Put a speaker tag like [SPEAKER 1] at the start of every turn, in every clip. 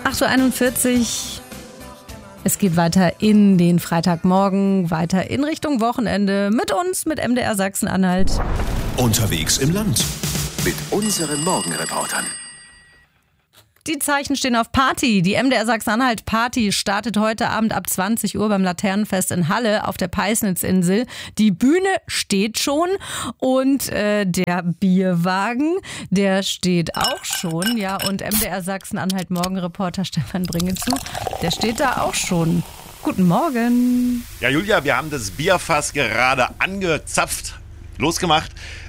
[SPEAKER 1] 8.41 Uhr. Es geht weiter in den Freitagmorgen, weiter in Richtung Wochenende mit uns, mit MDR Sachsen-Anhalt.
[SPEAKER 2] Unterwegs im Land mit unseren Morgenreportern.
[SPEAKER 1] Die Zeichen stehen auf Party. Die MDR Sachsen-Anhalt Party startet heute Abend ab 20 Uhr beim Laternenfest in Halle auf der Peisnitzinsel. Die Bühne steht schon und der Bierwagen, der steht auch schon. Ja, und MDR Sachsen-Anhalt Morgenreporter Stefan Bringezu, der steht da auch schon. Guten Morgen.
[SPEAKER 3] Ja, Julia, wir haben das Bierfass gerade angezapft, losgemacht.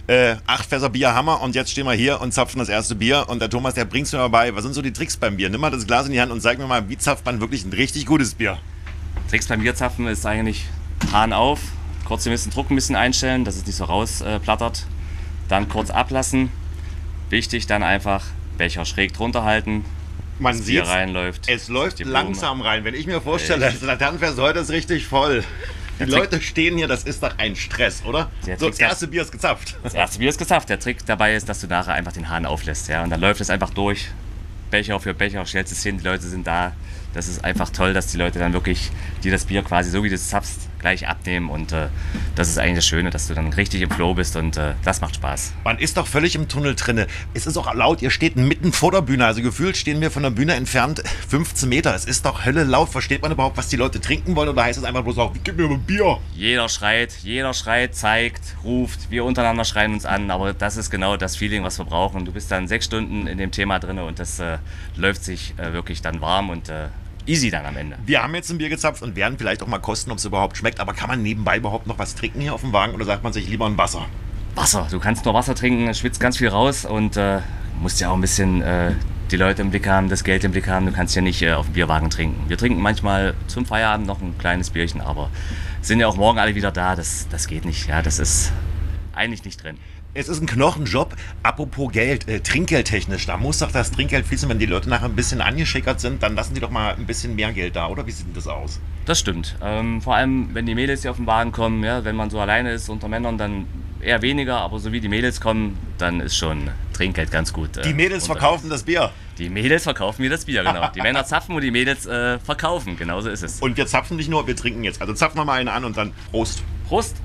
[SPEAKER 3] 8 Fässer Bier Hammer und jetzt stehen wir hier und zapfen das erste Bier und der Thomas, der bringt's mir mal bei. Was sind so die Tricks beim Bier? Nimm mal das Glas in die Hand und zeig mir mal, wie zapft man wirklich ein richtig gutes Bier?
[SPEAKER 4] Tricks beim Bierzapfen ist eigentlich Hahn auf, kurz den Druck ein bisschen einstellen, dass es nicht so rausplattert, dann kurz ablassen. Wichtig dann einfach Becher schräg drunter halten,
[SPEAKER 3] Man
[SPEAKER 4] das Bier
[SPEAKER 3] sieht's,
[SPEAKER 4] reinläuft.
[SPEAKER 3] es läuft langsam rein. Wenn ich mir vorstelle, das Laternenfest heute ist richtig voll. Die Leute stehen hier, das ist doch ein Stress, oder? So, das erste Bier ist gezapft.
[SPEAKER 4] Das erste Bier ist gezapft. Der Trick dabei ist, dass du nachher einfach den Hahn auflässt. Ja? Und dann läuft es einfach durch. Becher für Becher, stellst es hin, die Leute sind da. Das ist einfach toll, dass die Leute dann wirklich, die das Bier quasi so wie du es zapfst, gleich abnehmen. Und das ist eigentlich das Schöne, dass du dann richtig im Flow bist und das macht Spaß.
[SPEAKER 3] Man ist doch völlig im Tunnel drinne. Es ist auch laut, ihr steht mitten vor der Bühne. Also gefühlt stehen wir von der Bühne entfernt 15 Meter. Es ist doch Hölle laut. Versteht man überhaupt, was die Leute trinken wollen? Oder heißt es einfach bloß auch, gib mir mal Bier?
[SPEAKER 4] Jeder schreit, zeigt, ruft. Wir untereinander schreien uns an. Aber das ist genau das Feeling, was wir brauchen. Du bist dann 6 Stunden in dem Thema drin und das läuft sich wirklich dann warm und easy dann am Ende.
[SPEAKER 3] Wir haben jetzt ein Bier gezapft und werden vielleicht auch mal kosten, ob es überhaupt schmeckt. Aber kann man nebenbei überhaupt noch was trinken hier auf dem Wagen oder sagt man sich lieber ein Wasser?
[SPEAKER 4] Wasser. Du kannst nur Wasser trinken, schwitzt ganz viel raus und musst ja auch ein bisschen die Leute im Blick haben, das Geld im Blick haben. Du kannst ja nicht auf dem Bierwagen trinken. Wir trinken manchmal zum Feierabend noch ein kleines Bierchen, aber sind ja auch morgen alle wieder da. Das geht nicht. Ja, das ist eigentlich nicht drin.
[SPEAKER 3] Es ist ein Knochenjob. Apropos Geld, trinkgeldtechnisch, da muss doch das Trinkgeld fließen. Wenn die Leute nachher ein bisschen angeschickert sind, dann lassen die doch mal ein bisschen mehr Geld da, oder? Wie sieht denn das aus?
[SPEAKER 4] Das stimmt. Vor allem, wenn die Mädels hier auf den Wagen kommen, ja, wenn man so alleine ist unter Männern, dann eher weniger. Aber so wie die Mädels kommen, dann ist schon Trinkgeld ganz gut.
[SPEAKER 3] Die Mädels verkaufen das Bier?
[SPEAKER 4] Die Mädels verkaufen mir das Bier, genau. Die Männer zapfen und die Mädels verkaufen, genauso ist es.
[SPEAKER 3] Und wir zapfen nicht nur, wir trinken jetzt. Also zapfen wir mal eine an und dann Prost.
[SPEAKER 4] Prost!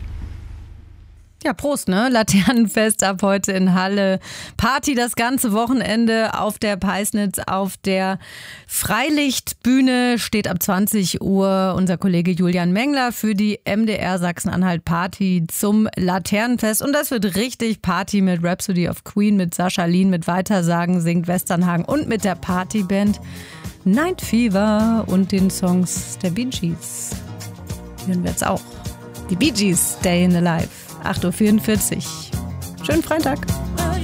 [SPEAKER 1] Ja, Prost, ne? Laternenfest ab heute in Halle. Party das ganze Wochenende auf der Peisnitz, auf der Freilichtbühne steht ab 20 Uhr unser Kollege Julian Mengler für die MDR Sachsen-Anhalt Party zum Laternenfest. Und das wird richtig Party mit Rhapsody of Queen, mit Sascha Lien, mit Weitersagen singt Westernhagen und mit der Partyband Night Fever und den Songs der Bee Gees. Hören wir jetzt auch. Die Bee Gees, Stay in the Life. 8.44 Uhr. Schönen Freitag.